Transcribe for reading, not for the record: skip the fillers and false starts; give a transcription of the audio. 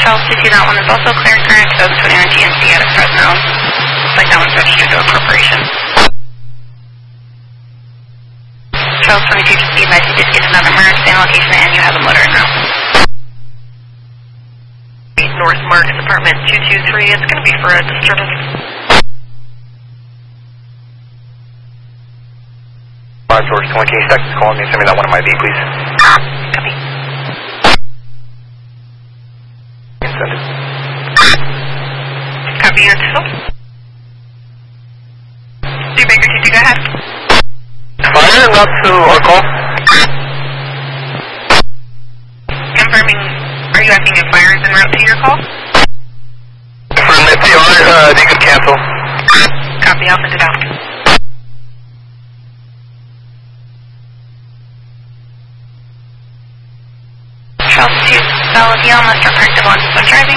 Charles 22, that one is also clear current 2021 GMC out of Fresno. Looks like that one's registered to a corporation. Charles 22, just be advised you did get another mark, same location, and you have a motor now. North Marks, apartment 223, it's going to be for a disturbance. George 20, can you second calling me and send me that one in my V, please? Copy. Send it. Copy your two. Baker 22, go ahead. Fire, not to our call. Confirming, are you asking if fire is en route to your call? If they are, they could cancel. Copy, I'll send it out. Charles 2, solid yell, must report to 1 driving.